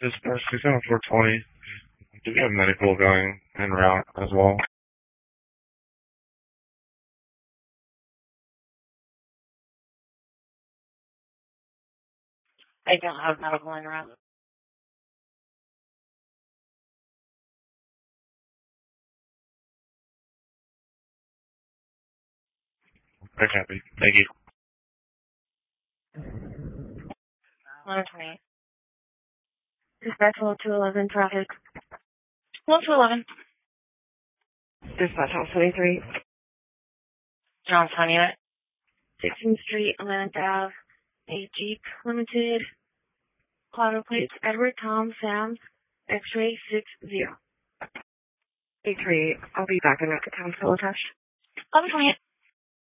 Dispatch 67420. Do we have medical going en route as well? I don't have medical en route. I copy. Thank you. 128. Dispatch 211 traffic. 1211. Dispatch 23. Johnstown unit. 16th Street, Atlantic Ave. A Jeep Limited. Auto plates Edward Tom Sam X-ray 60. 83. I'll be back in at the Townsville attached. 1128.